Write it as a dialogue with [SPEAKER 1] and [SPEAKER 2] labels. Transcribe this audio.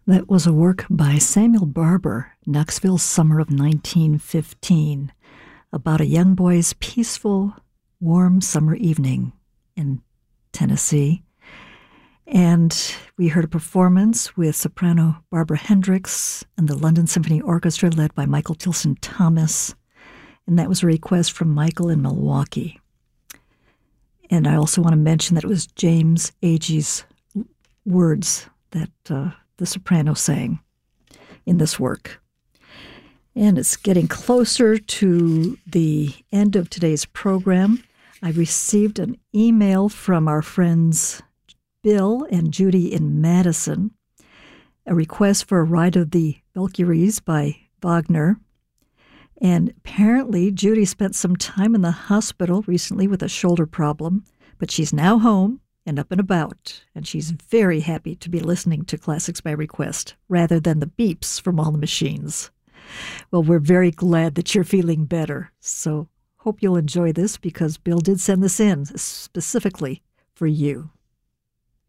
[SPEAKER 1] That was a work by Samuel Barber, Knoxville Summer of 1915, about a young boy's peaceful, warm summer evening in Tennessee. And we heard a performance with soprano Barbara Hendricks and the London Symphony Orchestra led by Michael Tilson Thomas. And that was a request from Michael in Milwaukee. And I also want to mention that it was James Agee's words that the soprano sang in this work. And it's getting closer to the end of today's program. I received an email from our friends Bill and Judy in Madison, a request for a ride of the Valkyries by Wagner. And apparently Judy spent some time in the hospital recently with a shoulder problem, but she's now home and up and about, and she's very happy to be listening to Classics by Request rather than the beeps from all the machines. Well, we're very glad that you're feeling better, so hope you'll enjoy this because Bill did send this in specifically for you.